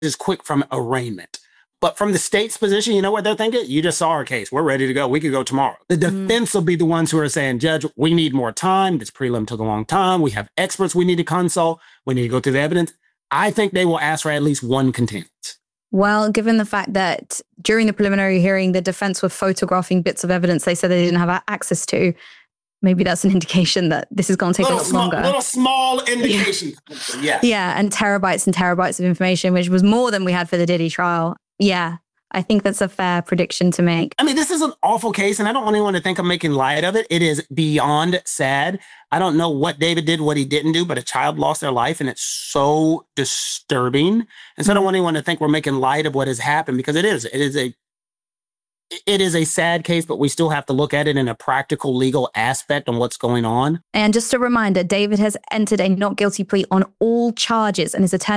is quick from arraignment. But from the state's position, you know what they're thinking? You just saw our case. We're ready to go. We could go tomorrow. The defense will be the ones who are saying, Judge, we need more time. This prelim took a long time. We have experts we need to consult. We need to go through the evidence. I think they will ask for at least one continuance. Well, given the fact that during the preliminary hearing, the defense were photographing bits of evidence they said they didn't have access to, maybe that's an indication that this is going to take a lot longer. Little small indication. Yeah. Yeah, and terabytes of information, which was more than we had for the Diddy trial. Yeah, I think that's a fair prediction to make. I mean, this is an awful case, and I don't want anyone to think I'm making light of it. It is beyond sad. I don't know what David did, what he didn't do, but a child lost their life, and it's so disturbing. And so I don't want anyone to think we're making light of what has happened, because it is. It is a sad case, but we still have to look at it in a practical legal aspect on what's going on. And just a reminder, David has entered a not guilty plea on all charges, and his attorney